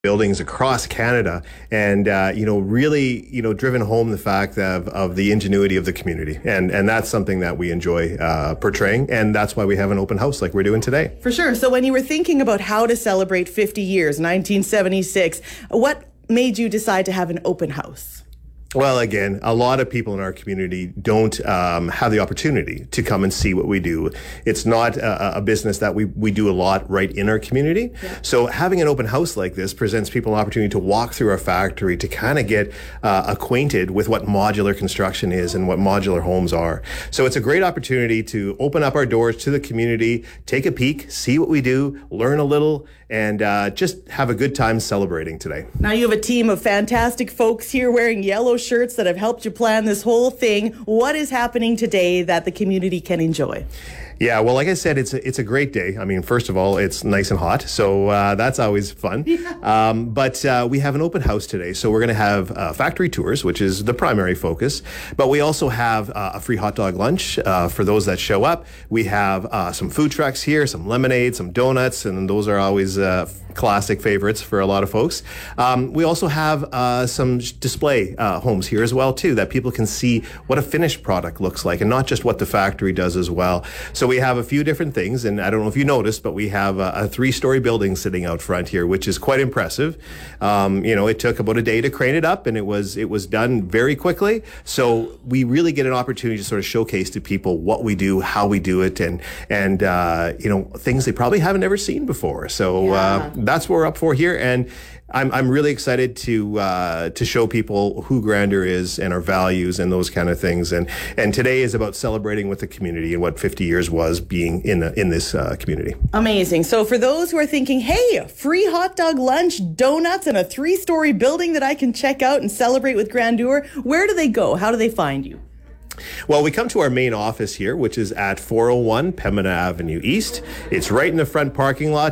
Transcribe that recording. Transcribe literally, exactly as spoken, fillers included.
buildings across Canada, and uh, you know, really, you know, driven home the fact of, of the ingenuity of the community, and and that's something that we enjoy uh, portraying, and that's why we have an open house like we're doing today. For sure. So when you were thinking about how to celebrate fifty years, nineteen seventy-six, what made you decide to have an open house? Well, again, a lot of people in our community don't um, have the opportunity to come and see what we do. It's not a, a business that we, we do a lot right in our community. Yeah. So having an open house like this presents people an opportunity to walk through our factory, to kind of get uh, acquainted with what modular construction is and what modular homes are. So it's a great opportunity to open up our doors to the community, take a peek, see what we do, learn a little, and uh, just have a good time celebrating today. Now you have a team of fantastic folks here wearing yellow shirts that have helped you plan this whole thing. What is happening today that the community can enjoy? Yeah, well, like I said, it's a, it's a great day. I mean, first of all, it's nice and hot, so uh, that's always fun. Yeah. Um, but uh, we have an open house today, so we're going to have uh, factory tours, which is the primary focus. But we also have uh, a free hot dog lunch uh, for those that show up. We have uh, some food trucks here, some lemonade, some donuts, and those are always uh, classic favorites for a lot of folks. Um, we also have uh, some display uh, homes here as well, too, that people can see what a finished product looks like, and not just what the factory does as well. So we have a few different things, and I don't know if you noticed, but we have a, a three-story building sitting out front here, which is quite impressive. Um, you know, it took about a day to crane it up, and it was it was done very quickly. So we really get an opportunity to sort of showcase to people what we do, how we do it, and and uh, you know, things they probably haven't ever seen before. So yeah. uh, that's what we're up for here, and I'm I'm really excited to uh, to show people who Grandeur is and our values and those kind of things. And and today is about celebrating with the community and what fifty years was being in a, in this uh, community. Amazing. So for those who are thinking, hey, free hot dog lunch, donuts, and a three-story building that I can check out and celebrate with Grandeur, where do they go? How do they find you? Well, we come to our main office here, which is at four oh one Pembina Avenue East. It's right in the front parking lot.